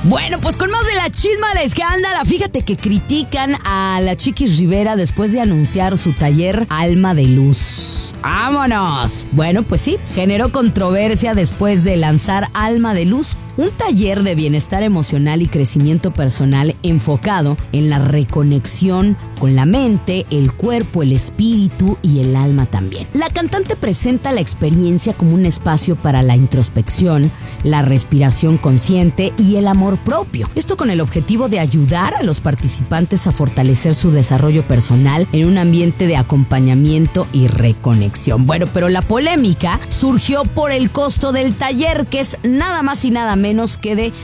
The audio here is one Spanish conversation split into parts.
Bueno, pues con más de la chisma de escándalo, fíjate que critican a la Chiquis Rivera después de anunciar su taller Alma de Luz. ¡Vámonos! Bueno, pues sí, generó controversia después de lanzar Alma de Luz, un taller de bienestar emocional y crecimiento personal enfocado en la reconexión con la mente, el cuerpo, el espíritu y el alma también. La cantante presenta la experiencia como un espacio para la introspección, la respiración consciente y el amor propio. Esto con el objetivo de ayudar a los participantes a fortalecer su desarrollo personal en un ambiente de acompañamiento y reconexión. Bueno, pero la polémica surgió por el costo del taller, que es nada más y nada menos que de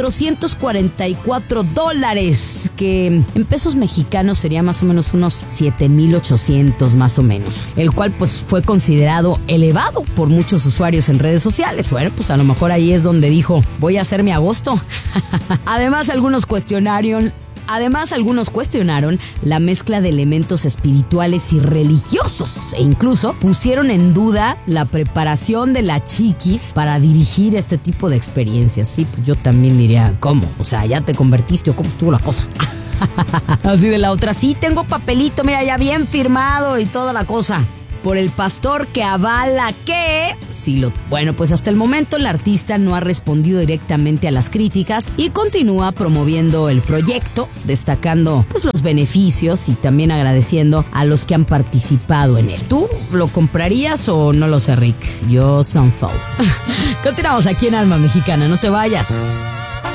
$444, que en pesos mexicanos sería más o menos unos 7,800 más o menos, el cual pues fue considerado elevado por muchos usuarios en redes sociales. Bueno, pues a lo mejor ahí es donde dijo, voy a hacer mi agosto. Además, algunos cuestionaron la mezcla de elementos espirituales y religiosos e incluso pusieron en duda la preparación de la Chiquis para dirigir este tipo de experiencias. Sí, pues yo también diría, ¿cómo? O sea, ¿ya te convertiste o cómo estuvo la cosa? Así de la otra, sí, tengo papelito, mira, ya bien firmado y toda la cosa. Por el pastor que avala que... Bueno, pues hasta el momento la artista no ha respondido directamente a las críticas y continúa promoviendo el proyecto, destacando pues los beneficios y también agradeciendo a los que han participado en él. ¿Tú lo comprarías o no lo sé, Rick? Yo sounds false. Continuamos aquí en Alma Mexicana, no te vayas.